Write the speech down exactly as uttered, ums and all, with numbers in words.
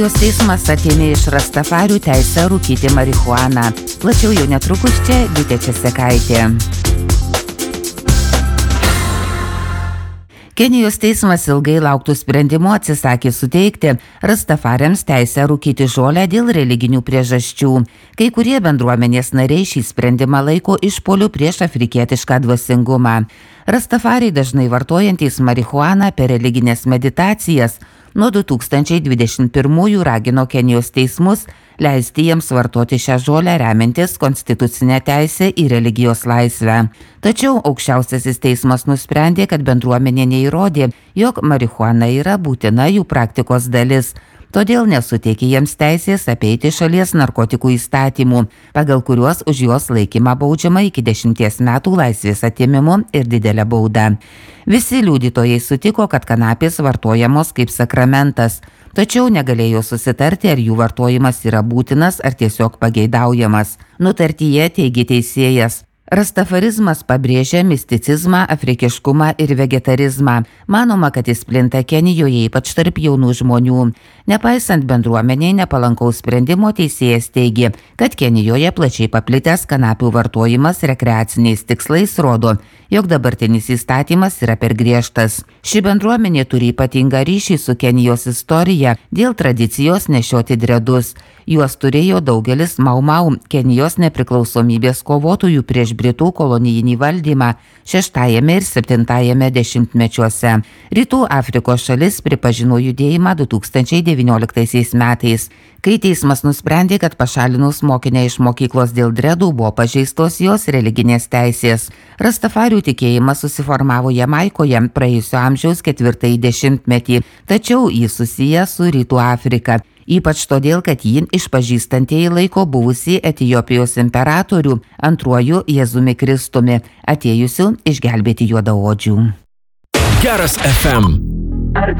Jos teismas atėmė iš Rastafarių teisę rūkyti marihuaną. Plačiau jau netrukus čia Gytė Česekaitė. Kenijos teismas ilgai lauktų sprendimu atsisakė suteikti Rastafariams teisę rūkyti žolę dėl religinių priežasčių. Kai kurie bendruomenės nariai šį sprendimą laiko išpuoliu prieš afrikietišką dvasingumą. Rastafariai dažnai vartojantys marihuaną per religinės meditacijas nuo du tūkstančiai dvidešimt pirmųjų ragino Kenijos teismus leisti jiems vartoti šią žolę remiantis konstitucinę teisę į religijos laisvę. Tačiau aukščiausiasis teismas nusprendė, kad bendruomenė neįrodė, jog marihuana yra būtina jų praktikos dalis. Todėl nesuteikė jiems teisės apeiti šalies narkotikų įstatymų, pagal kuriuos už jos laikymą baudžiama iki dešimties metų laisvės atėmimo ir didelę baudą. Visi liudytojai sutiko, kad kanapės vartojamos kaip sakramentas, tačiau negalėjo susitarti, ar jų vartojimas yra būtinas ar tiesiog pageidaujamas. Nutartyje teigė teisėjas. Rastafarizmas pabrėžia misticizmą, afrikiškumą ir vegetarizmą. Manoma, kad jis plinta Kenijoje, ypač tarp jaunų žmonių. Nepaisant bendruomeniai nepalankaus sprendimo, teisėjas teigė, kad Kenijoje plačiai paplitęs kanapių vartojimas rekreaciniais tikslais rodo, jog dabartinis įstatymas yra per griežtas. Ši bendruomenė turi ypatingą ryšį su Kenijos istorija dėl tradicijos nešioti dredus. Juos turėjo daugelis Mau Mau, Kenijos nepriklausomybės kovotojų prieš Britų kolonijinį valdymą šeštajame ir septintajame dešimtmečiuose. Rytų Afrikos šalis pripažino judėjimą du tūkstančiai devynioliktaisiais metais, kai teismas nusprendė, kad pašalinus mokinę iš mokyklos dėl dredų buvo pažeistos jos religinės teisės. Rastafarių tikėjimas susiformavo Jamaikoje praėjusio amžiaus ketvirtąjį dešimtmetį, tačiau jis susijęs su Rytų Afrika. Ypač todėl, kad jį išpažįstantieji laiko buvusį Etiopijos imperatorių antruoju Jėzumi Kristumi, atėjusiu išgelbėti juodaodžių. Geras F M. Ar